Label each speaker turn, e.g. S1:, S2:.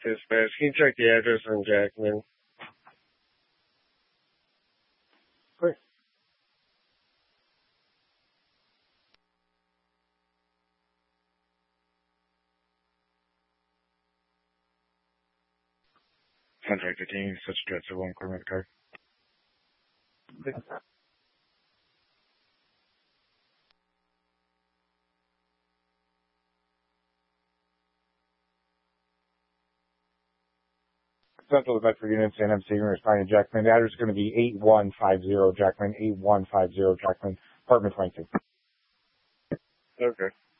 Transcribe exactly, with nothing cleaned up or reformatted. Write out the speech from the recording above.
S1: Dispatch, can you check the address on Jackman?
S2: Great.
S3: Contract continues, such address of one corner of the car.
S2: Central Bedford Unit, San M C, responding to Jackman. The address is going to be eight one five zero Jackman, eight one five zero Jackman, apartment twenty-two.
S1: Okay.